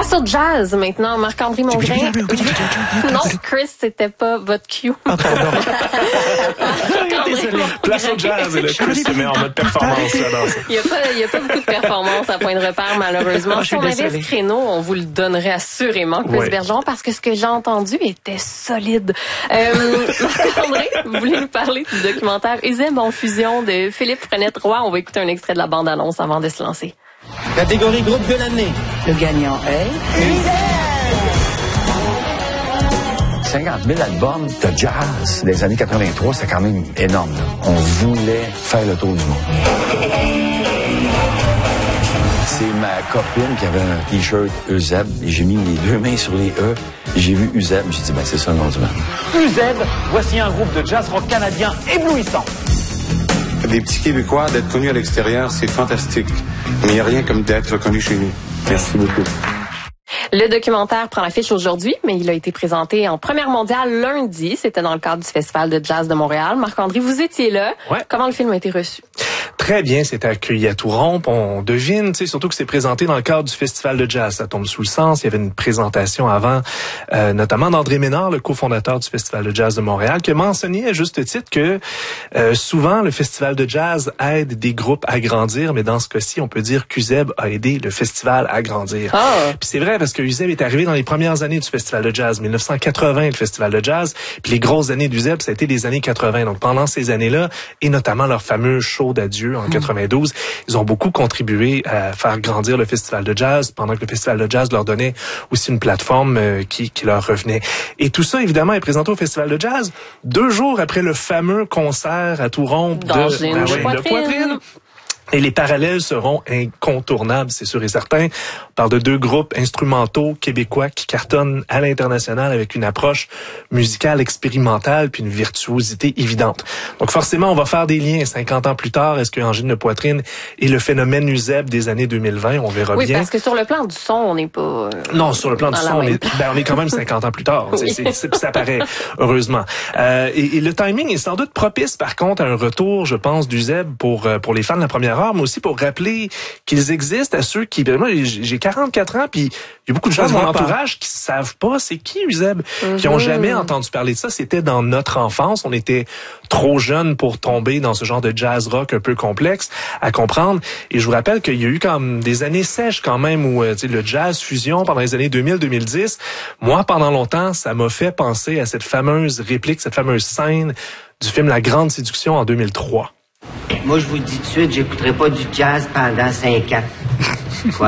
Place au jazz maintenant, Marc-André Mongrain. Non, Chris, c'était pas votre cue. Ah, pardon. Désolé. Place au jazz, et le Chris se met en mode performance. J'adore ça. Il y a pas beaucoup de performance à Point de Repère, malheureusement. Si on avait ce créneau, on vous le donnerait assurément, Chris Bergeron, parce que ce que j'ai entendu était solide. Marc-André, vous voulez nous parler du documentaire Uzeb en fusion de Philippe Frenette-Roy? On va écouter un extrait de la bande-annonce avant de se lancer. Catégorie groupe de l'année. Le gagnant est... Uzeb! 50 000 albums de jazz des années 83, c'est quand même énorme. Là. On voulait faire le tour du monde. C'est ma copine qui avait un T-shirt Uzeb. J'ai mis les deux mains sur les E. J'ai vu Uzeb. J'ai dit, c'est ça le nom du band. Uzeb, voici un groupe de jazz rock canadien éblouissant. Les petits Québécois, d'être connus à l'extérieur, c'est fantastique. Mais il n'y a rien comme d'être connu chez nous. Merci beaucoup. Le documentaire prend l'affiche aujourd'hui, mais il a été présenté en première mondiale lundi. C'était dans le cadre du Festival de jazz de Montréal. Marc-André, vous étiez là. Ouais. Comment le film a été reçu? Très bien, c'était accueilli à tout rompre. On devine, surtout que c'est présenté dans le cadre du Festival de jazz. Ça tombe sous le sens. Il y avait une présentation avant, notamment d'André Ménard, le cofondateur du Festival de jazz de Montréal, qui a mentionné à juste titre que souvent le Festival de jazz aide des groupes à grandir, mais dans ce cas-ci, on peut dire qu'Uzeb a aidé le festival à grandir. Puis c'est vrai parce que Uzeb est arrivé dans les premières années du Festival de jazz, 1980, le Festival de jazz. Puis les grosses années d'Uzeb, ça a été les années 80. Donc pendant ces années-là, et notamment leur fameux show d'adieu en 92, ils ont beaucoup contribué à faire grandir le Festival de jazz, pendant que le Festival de jazz leur donnait aussi une plateforme qui leur revenait. Et tout ça, évidemment, est présenté au Festival de jazz 2 jours après le fameux concert à tout rompre de poitrine. Et les parallèles seront incontournables, c'est sûr et certain. On parle de 2 groupes instrumentaux québécois qui cartonnent à l'international avec une approche musicale expérimentale puis une virtuosité évidente. Donc forcément, on va faire des liens 50 ans plus tard. Est-ce que Angine de poitrine est le phénomène Uzeb des années 2020? On verra bien. Oui, parce que sur le plan du son, on n'est pas... Non, sur le plan du son, on est quand même 50 ans plus tard. Oui. Ça paraît, heureusement. Et le timing est sans doute propice, par contre, à un retour, je pense, d'Uzeb pour les fans de la première heure, mais aussi pour rappeler qu'ils existent à ceux qui... Moi, j'ai 44 ans, puis il y a beaucoup de gens de mon entourage qui savent pas c'est qui Uzeb, qui ont jamais entendu parler de ça. C'était dans notre enfance. On était trop jeunes pour tomber dans ce genre de jazz rock un peu complexe à comprendre. Et je vous rappelle qu'il y a eu comme des années sèches quand même où le jazz fusion pendant les années 2000-2010. Moi, pendant longtemps, ça m'a fait penser à cette fameuse réplique, cette fameuse scène du film La Grande Séduction en 2003. Moi, je vous le dis tout de suite, j'écouterai pas du jazz pendant 5 ans.